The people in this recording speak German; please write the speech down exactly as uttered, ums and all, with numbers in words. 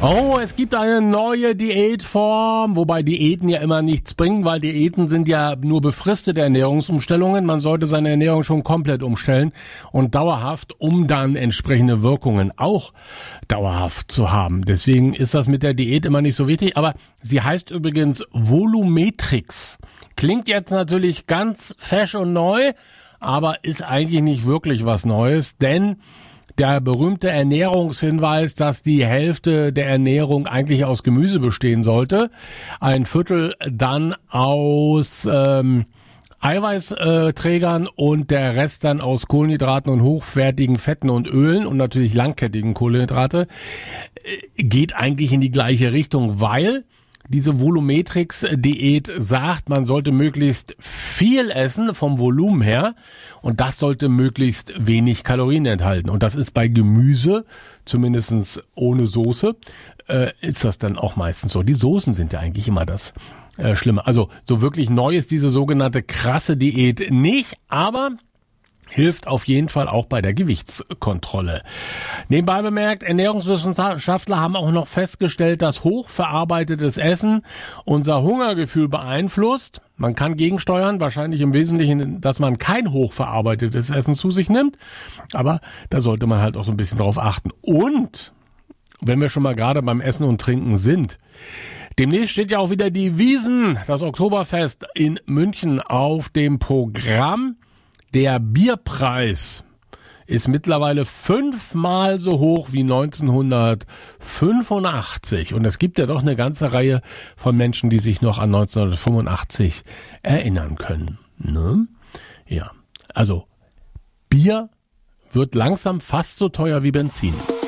Oh, es gibt eine neue Diätform, wobei Diäten ja immer nichts bringen, weil Diäten sind ja nur befristete Ernährungsumstellungen. Man sollte seine Ernährung schon komplett umstellen und dauerhaft, um dann entsprechende Wirkungen auch dauerhaft zu haben. Deswegen ist das mit der Diät immer nicht so wichtig. Aber sie heißt übrigens Volumetrix. Klingt jetzt natürlich ganz fesch und neu, aber ist eigentlich nicht wirklich was Neues, denn der berühmte Ernährungshinweis, dass die Hälfte der Ernährung eigentlich aus Gemüse bestehen sollte, ein Viertel dann aus ähm, Eiweißträgern und der Rest dann aus Kohlenhydraten und hochwertigen Fetten und Ölen und natürlich langkettigen Kohlenhydrate, geht eigentlich in die gleiche Richtung, weil diese Volumetrix-Diät sagt, man sollte möglichst viel essen vom Volumen her und das sollte möglichst wenig Kalorien enthalten. Und das ist bei Gemüse, zumindest ohne Soße, äh, ist das dann auch meistens so. Die Soßen sind ja eigentlich immer das äh, Schlimme. Also so wirklich neu ist diese sogenannte krasse Diät nicht, aber hilft auf jeden Fall auch bei der Gewichtskontrolle. Nebenbei bemerkt, Ernährungswissenschaftler haben auch noch festgestellt, dass hochverarbeitetes Essen unser Hungergefühl beeinflusst. Man kann gegensteuern, wahrscheinlich im Wesentlichen, dass man kein hochverarbeitetes Essen zu sich nimmt. Aber da sollte man halt auch so ein bisschen drauf achten. Und wenn wir schon mal gerade beim Essen und Trinken sind, demnächst steht ja auch wieder die Wiesn, das Oktoberfest in München auf dem Programm. Der Bierpreis ist mittlerweile fünfmal so hoch wie neunzehnhundertfünfundachtzig. Und es gibt ja doch eine ganze Reihe von Menschen, die sich noch an neunzehnhundertfünfundachtzig erinnern können. Ne? Ja, also Bier wird langsam fast so teuer wie Benzin.